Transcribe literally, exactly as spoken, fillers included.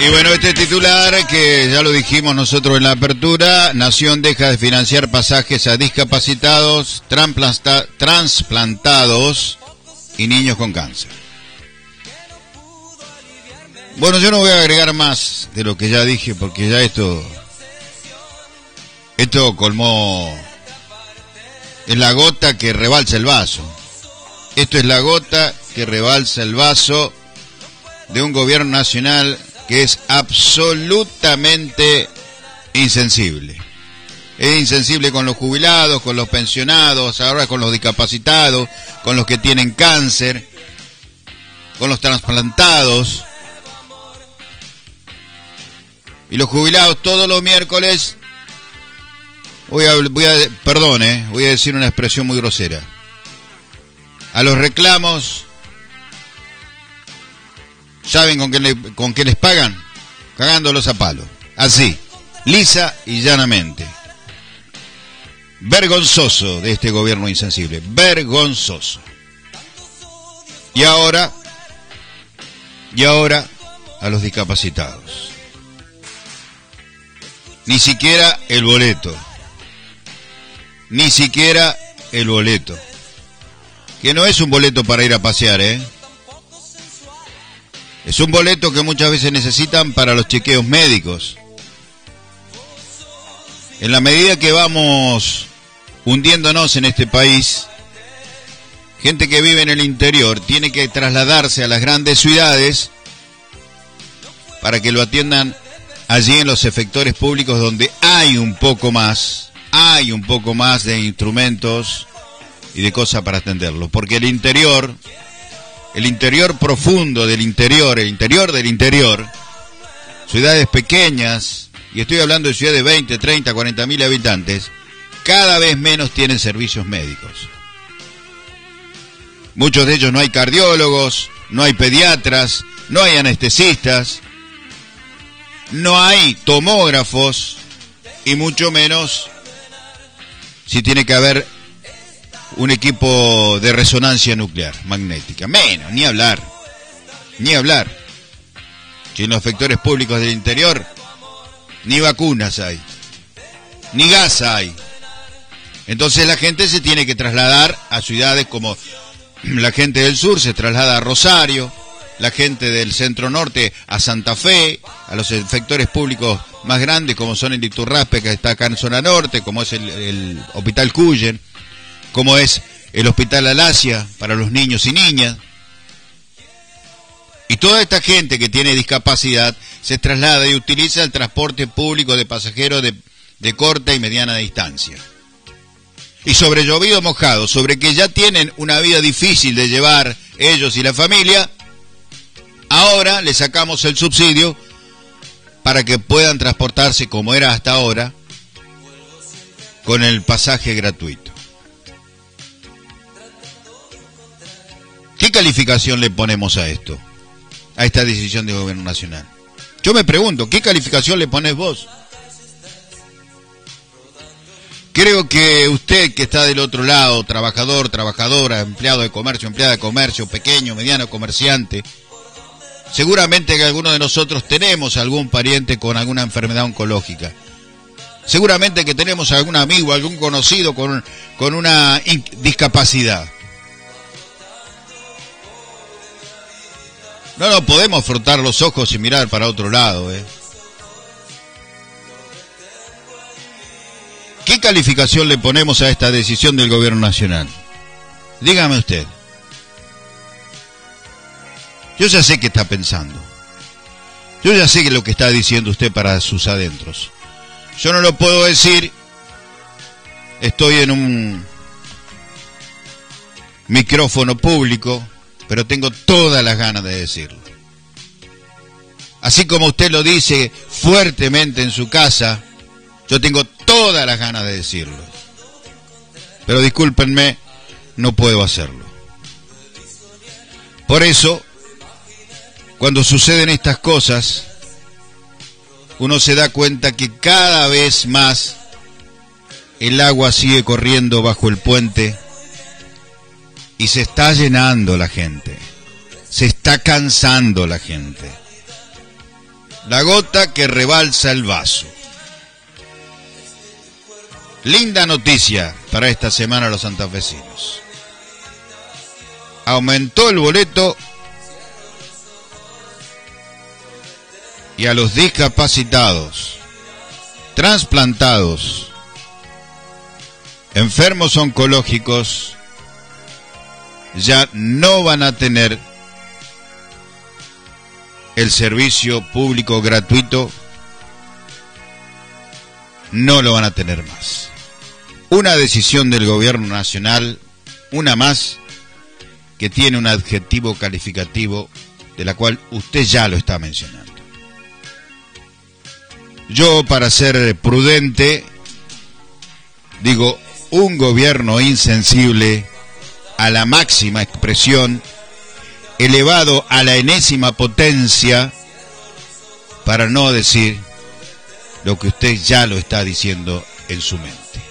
Y bueno, este titular que ya lo dijimos nosotros en la apertura: Nación deja de financiar pasajes a discapacitados, transplanta, transplantados y niños con cáncer. Bueno, yo no voy a agregar más de lo que ya dije, porque ya esto, esto colmó, es la gota que rebalsa el vaso. Esto es la gota que rebalsa el vaso de un gobierno nacional que es absolutamente insensible. Es insensible con los jubilados, con los pensionados, ahora con los discapacitados, con los que tienen cáncer, con los trasplantados. Y los jubilados todos los miércoles, voy a, voy a perdón, eh, voy a decir una expresión muy grosera, a los reclamos, ¿saben con qué, le, con qué les pagan? Cagándolos a palo. Así, lisa y llanamente. Vergonzoso de este gobierno insensible. Vergonzoso. Y ahora, y ahora, a los discapacitados. Ni siquiera el boleto. Ni siquiera el boleto. Que no es un boleto para ir a pasear, ¿eh? Es un boleto que muchas veces necesitan para los chequeos médicos. En la medida que vamos hundiéndonos en este país, gente que vive en el interior tiene que trasladarse a las grandes ciudades para que lo atiendan allí en los efectores públicos, donde hay un poco más, hay un poco más de instrumentos y de cosas para atenderlo. Porque el interior... El interior profundo del interior, el interior del interior, ciudades pequeñas, y estoy hablando de ciudades de veinte, treinta, cuarenta mil habitantes, cada vez menos tienen servicios médicos. Muchos de ellos no hay cardiólogos, no hay pediatras, no hay anestesistas, no hay tomógrafos, y mucho menos si tiene que haber un equipo de resonancia nuclear magnética. Menos, ni hablar. Ni hablar. Si en los efectores públicos del interior ni vacunas hay, ni gas hay. Entonces la gente se tiene que trasladar a ciudades como la gente del sur se traslada a Rosario, la gente del centro norte a Santa Fe, a los efectores públicos más grandes como son el Iturraspe, que está acá en zona norte, como es el, el Hospital Cuyen, como es el Hospital Alasia para los niños y niñas. Y toda esta gente que tiene discapacidad se traslada y utiliza el transporte público de pasajeros de, de corta y mediana distancia. Y sobre llovido mojado, sobre que ya tienen una vida difícil de llevar ellos y la familia, ahora le sacamos el subsidio para que puedan transportarse como era hasta ahora, con el pasaje gratuito. ¿Qué calificación le ponemos a esto? A esta decisión del gobierno nacional. Yo me pregunto, ¿qué calificación le pones vos? Creo que usted que está del otro lado, trabajador, trabajadora, empleado de comercio, empleada de comercio, pequeño, mediano comerciante, seguramente que algunos de nosotros tenemos algún pariente con alguna enfermedad oncológica. Seguramente que tenemos algún amigo, algún conocido con, con una discapacidad. No nos podemos frotar los ojos y mirar para otro lado, ¿eh? ¿Qué calificación le ponemos a esta decisión del gobierno nacional? Dígame usted. Yo ya sé qué está pensando. Yo ya sé lo que está diciendo usted para sus adentros. Yo no lo puedo decir. Estoy en un micrófono público, pero tengo todas las ganas de decirlo. Así como usted lo dice fuertemente en su casa, yo tengo todas las ganas de decirlo. Pero discúlpenme, no puedo hacerlo. Por eso, cuando suceden estas cosas, uno se da cuenta que cada vez más el agua sigue corriendo bajo el puente y se está llenando la gente, se está cansando la gente. La gota que rebalsa el vaso. Linda noticia para esta semana a los santafesinos. Aumentó el boleto y a los discapacitados, trasplantados, enfermos oncológicos ya no van a tener el servicio público gratuito, no lo van a tener más. Una decisión del gobierno nacional, una más, que tiene un adjetivo calificativo de la cual usted ya lo está mencionando. Yo, para ser prudente, digo, un gobierno insensible a la máxima expresión, elevado a la enésima potencia, para no decir lo que usted ya lo está diciendo en su mente.